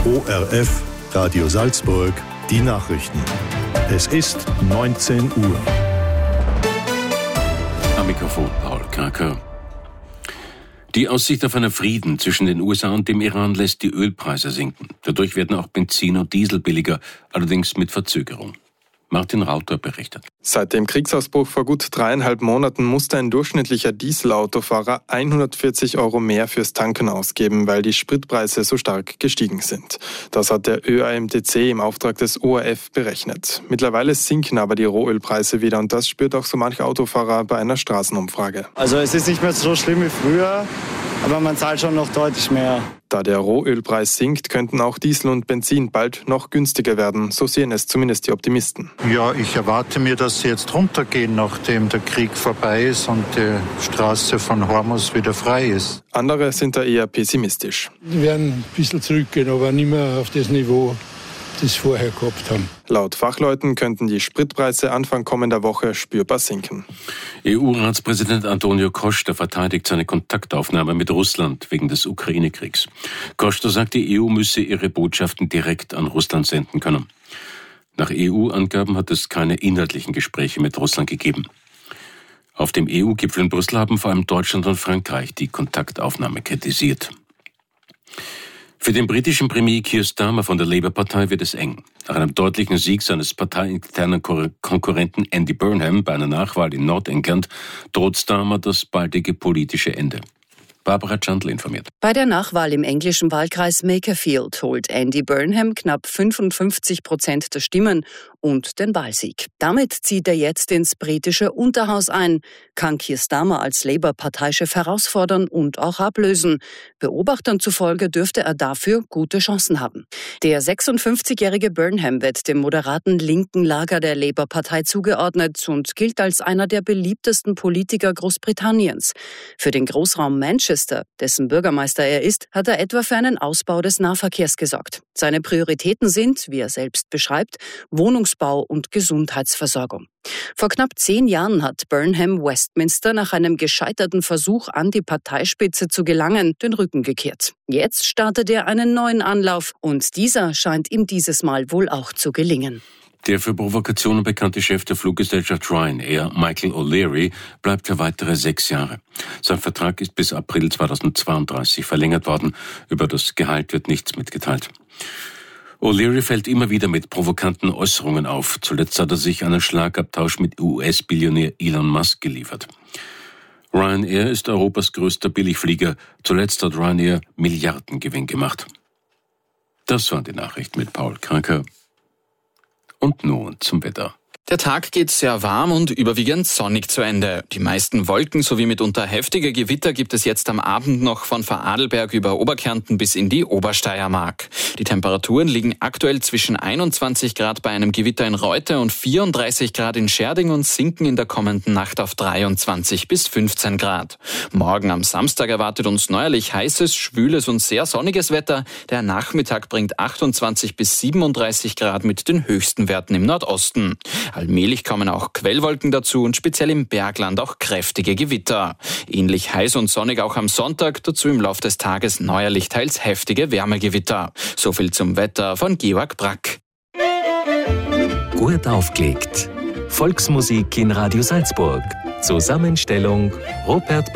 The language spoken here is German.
ORF Radio Salzburg, die Nachrichten. Es ist 19 Uhr. Am Mikrofon Paul Kraker. Die Aussicht auf einen Frieden zwischen den USA und dem Iran lässt die Ölpreise sinken. Dadurch werden auch Benzin und Diesel billiger, allerdings mit Verzögerung. Martin Rauter berichtet. Seit dem Kriegsausbruch vor gut 3,5 Monaten musste ein durchschnittlicher Dieselautofahrer 140 € mehr fürs Tanken ausgeben, weil die Spritpreise so stark gestiegen sind. Das hat der ÖAMTC im Auftrag des ORF berechnet. Mittlerweile sinken aber die Rohölpreise wieder und das spürt auch so mancher Autofahrer bei einer Straßenumfrage. Also es ist nicht mehr so schlimm wie früher, aber man zahlt schon noch deutlich mehr. Da der Rohölpreis sinkt, könnten auch Diesel und Benzin bald noch günstiger werden. So sehen es zumindest die Optimisten. Ja, ich erwarte mir, dass sie jetzt runtergehen, nachdem der Krieg vorbei ist und die Straße von Hormuz wieder frei ist. Andere sind da eher pessimistisch. Die werden ein bisschen zurückgehen, aber nicht mehr auf das Niveau, das sie vorher gehabt haben. Laut Fachleuten könnten die Spritpreise Anfang kommender Woche spürbar sinken. EU-Ratspräsident Antonio Costa verteidigt seine Kontaktaufnahme mit Russland wegen des Ukraine-Kriegs. Costa sagt, die EU müsse ihre Botschaften direkt an Russland senden können. Nach EU-Angaben hat es keine inhaltlichen Gespräche mit Russland gegeben. Auf dem EU-Gipfel in Brüssel haben vor allem Deutschland und Frankreich die Kontaktaufnahme kritisiert. Für den britischen Premier Keir Starmer von der Labour-Partei wird es eng. Nach einem deutlichen Sieg seines parteiinternen Konkurrenten Andy Burnham bei einer Nachwahl in Nordengland droht Starmer das baldige politische Ende. Barbara Chandler informiert. Bei der Nachwahl im englischen Wahlkreis Makerfield holt Andy Burnham knapp 55% der Stimmen und den Wahlsieg. Damit zieht er jetzt ins britische Unterhaus ein, kann Keir Starmer als Labour-Parteichef herausfordern und auch ablösen. Beobachtern zufolge dürfte er dafür gute Chancen haben. Der 56-jährige Burnham wird dem moderaten linken Lager der Labour-Partei zugeordnet und gilt als einer der beliebtesten Politiker Großbritanniens. Für den Großraum Manchester, dessen Bürgermeister er ist, hat er etwa für einen Ausbau des Nahverkehrs gesorgt. Seine Prioritäten sind, wie er selbst beschreibt, Wohnungsbau und Gesundheitsversorgung. Vor knapp 10 Jahren hat Burnham Westminster nach einem gescheiterten Versuch, an die Parteispitze zu gelangen, den Rücken gekehrt. Jetzt startet er einen neuen Anlauf und dieser scheint ihm dieses Mal wohl auch zu gelingen. Der für Provokationen bekannte Chef der Fluggesellschaft Ryanair, Michael O'Leary, bleibt für weitere 6 Jahre. Sein Vertrag ist bis April 2032 verlängert worden. Über das Gehalt wird nichts mitgeteilt. O'Leary fällt immer wieder mit provokanten Äußerungen auf. Zuletzt hat er sich einen Schlagabtausch mit US-Billionär Elon Musk geliefert. Ryanair ist Europas größter Billigflieger. Zuletzt hat Ryanair Milliardengewinn gemacht. Das waren die Nachrichten mit Paul Kraker. Und nun zum Wetter. Der Tag geht sehr warm und überwiegend sonnig zu Ende. Die meisten Wolken sowie mitunter heftige Gewitter gibt es jetzt am Abend noch von Vorarlberg über Oberkärnten bis in die Obersteiermark. Die Temperaturen liegen aktuell zwischen 21 Grad bei einem Gewitter in Reute und 34 Grad in Scherding und sinken in der kommenden Nacht auf 23 bis 15 Grad. Morgen am Samstag erwartet uns neuerlich heißes, schwüles und sehr sonniges Wetter. Der Nachmittag bringt 28 bis 37 Grad mit den höchsten Werten im Nordosten. Allmählich kommen auch Quellwolken dazu und speziell im Bergland auch kräftige Gewitter. Ähnlich heiß und sonnig auch am Sonntag, dazu im Lauf des Tages neuerlich teils heftige Wärmegewitter. So viel zum Wetter von Georg Brack. Gut aufgelegt. Volksmusik in Radio Salzburg. Zusammenstellung Robert